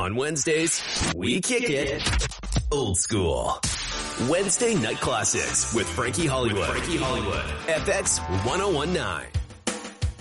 On Wednesdays, we kick it old school. Wednesday Night Classics with Frankie Hollywood. FX 1019.